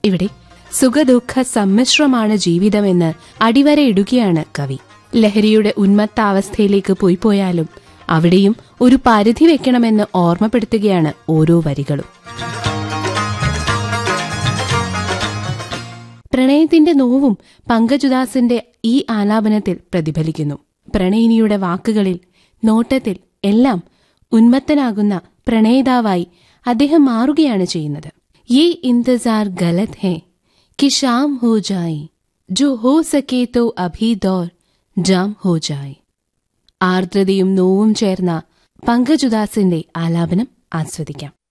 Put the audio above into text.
ഇവിടെ സുഖദുഃഖ സമ്മിശ്രമാണ് ജീവിതമെന്ന് അടിവരയിടുകയാണ് കവി. ലഹരിയുടെ ഉന്മത്താവസ്ഥയിലേക്ക് പോയാലും അവിടെയും ഒരു പരിധി വെക്കണമെന്ന് ഓർമ്മപ്പെടുത്തുകയാണ് ഓരോ വരികളും. പ്രണയത്തിന്റെ നോവും പങ്കജുദാസിന്റെ ഈ ആലാപനത്തിൽ പ്രതിഫലിക്കുന്നു. പ്രണയിനിയുടെ വാക്കുകളിൽ, നോട്ടത്തിൽ എല്ലാം ഉന്മത്തനാകുന്ന പ്രണയിതാവായി അദ്ദേഹം മാറുകയാണ് ചെയ്യുന്നത്. യേ ഇന്തസാർ ഗലത് ഹൈ कि शाम हो जाए, जो हो सके तो अभी दौर जाम हो जाए. ആർദ്രതയും നോവും ചേർന്ന പങ്കജുദാസിന്റെ ആലാപനം ആസ്വദിക്കാം.